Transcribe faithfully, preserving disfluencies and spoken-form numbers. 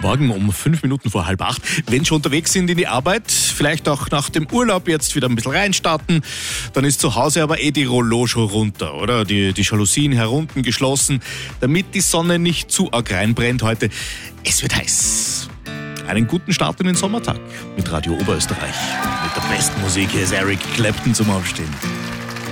Morgen um fünf Minuten vor halb acht. Wenn schon unterwegs sind in die Arbeit, vielleicht auch nach dem Urlaub jetzt wieder ein bisschen reinstarten, dann ist zu Hause aber eh die Rollo schon runter, oder? Die, die Jalousien herunten geschlossen, damit die Sonne nicht zu arg reinbrennt heute. Es wird heiß. Einen guten Start in den Sommertag mit Radio Oberösterreich. Mit der besten Musik. Hier ist Eric Clapton zum Aufstehen.